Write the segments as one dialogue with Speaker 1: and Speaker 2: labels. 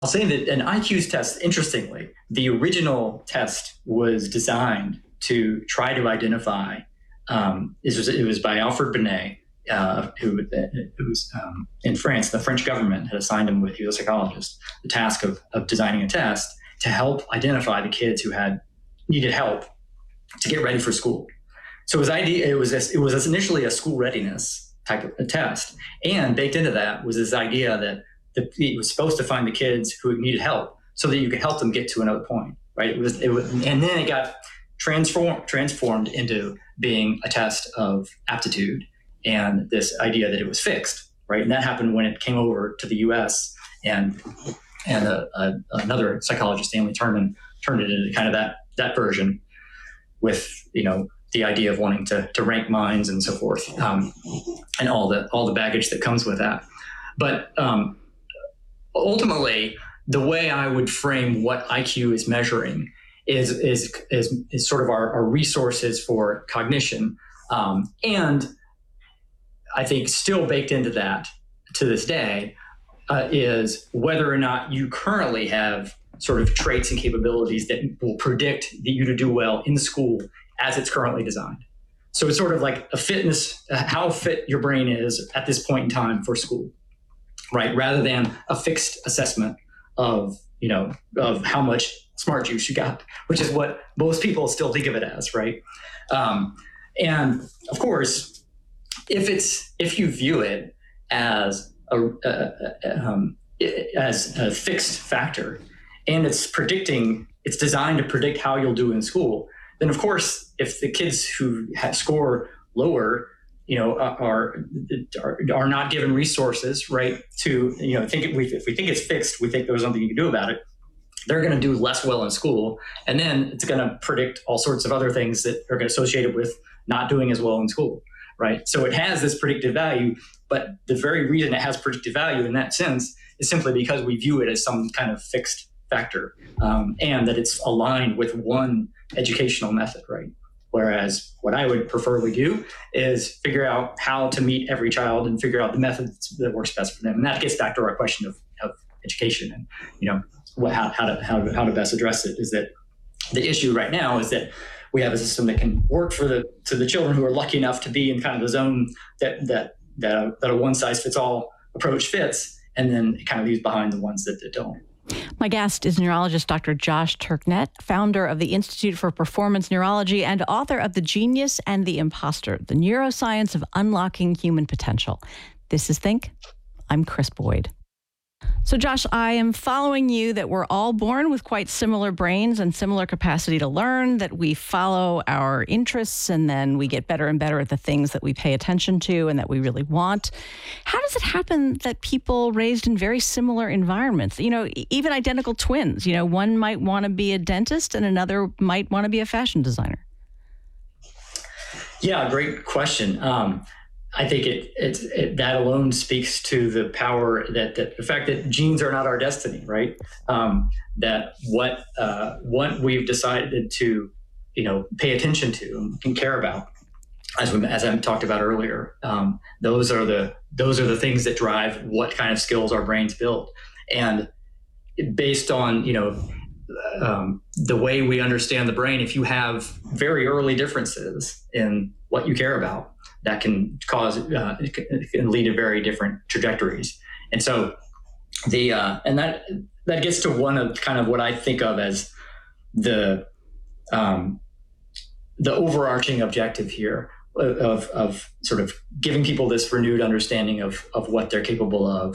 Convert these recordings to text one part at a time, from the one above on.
Speaker 1: I'll say that an IQ's test, interestingly, the original test was designed to try to identify, it was by Alfred Binet, who was in France. The French government had assigned him, he was a psychologist, the task of designing a test to help identify the kids who needed help to get ready for school. So it was initially a school readiness type of a test, and baked into that was this idea that it was supposed to find the kids who needed help so that you could help them get to another point, right? And then it got transformed into being a test of aptitude and this idea that it was fixed, right? And that happened when it came over to the U.S. and another psychologist, Stanley Terman, turned it into kind of that version with, the idea of wanting to rank minds and so forth, and all the baggage that comes with that. But ultimately, the way I would frame what IQ is measuring is sort of our resources for cognition, and I think still baked into that to this day is whether or not you currently have sort of traits and capabilities that will predict that you to do well in school as it's currently designed. So it's sort of like a fitness, how fit your brain is at this point in time for school, right? Rather than a fixed assessment of how much smart juice you got, which is what most people still think of it as, right? And of course, if you view it as a fixed factor, and it's designed to predict how you'll do in school, then of course, if the kids who score lower, are not given resources, right, to if we think it's fixed, we think there's something you can do about it, they're going to do less well in school, and then it's going to predict all sorts of other things that are associated with not doing as well in school, right? So it has this predictive value, but the very reason it has predictive value in that sense is simply because we view it as some kind of fixed factor, and that it's aligned with one educational method, right? Whereas what I would preferably do is figure out how to meet every child and figure out the methods that works best for them. And that gets back to our question of education and, how to best address it. Is that the issue right now is that we have a system that can work to the children who are lucky enough to be in kind of the zone that a one size fits all approach fits, and then it kind of leaves behind the ones that don't.
Speaker 2: My guest is neurologist Dr. Josh Turknett, founder of the Institute for Performance Neurology and author of The Genius and the Imposter, The Neuroscience of Unlocking Human Potential. This is Think. I'm Chris Boyd. So Josh, I am following you that we're all born with quite similar brains and similar capacity to learn, that we follow our interests and then we get better and better at the things that we pay attention to and that we really want. How does it happen that people raised in very similar environments, even identical twins, one might want to be a dentist and another might want to be a fashion designer?
Speaker 1: Yeah, great question. I think that alone speaks to the power that the fact that genes are not our destiny, right? That what we've decided to, pay attention to and care about, as I talked about earlier, those are the things that drive what kind of skills our brains build, and based on the way we understand the brain, if you have very early differences in what you care about, that can it can lead to very different trajectories. And so and that gets to one of kind of what I think of as the overarching objective here of sort of giving people this renewed understanding of what they're capable of,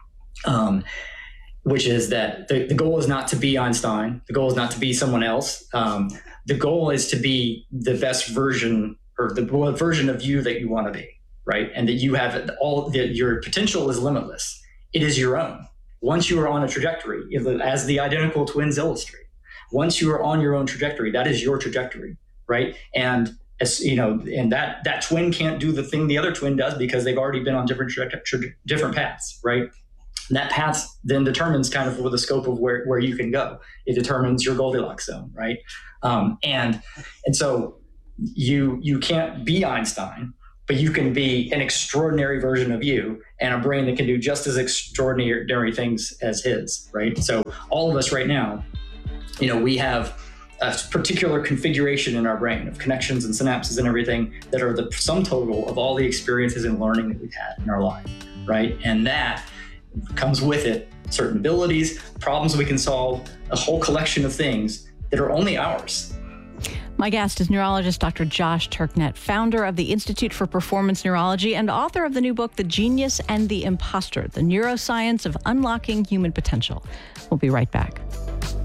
Speaker 1: which is that the goal is not to be Einstein. The goal is not to be someone else. The goal is to be the best version, or the version of you that you want to be, right? And that you have your potential is limitless. It is your own. Once you are on a trajectory, as the identical twins illustrate, once you are on your own trajectory, that is your trajectory, right? And as and that twin can't do the thing the other twin does because they've already been on different paths, right? And that path then determines kind of the scope of where you can go. It determines your Goldilocks zone, right? And so you can't be Einstein, but you can be an extraordinary version of you and a brain that can do just as extraordinary things as his, right? So all of us right now, we have a particular configuration in our brain of connections and synapses and everything that are the sum total of all the experiences and learning that we've had in our life, right? And that comes with it certain abilities, problems we can solve, a whole collection of things that are only ours.
Speaker 2: My guest is neurologist Dr. Josh Turknett, founder of the Institute for Performance Neurology and author of the new book, The Genius and the Imposter, The Neuroscience of Unlocking Human Potential. We'll be right back.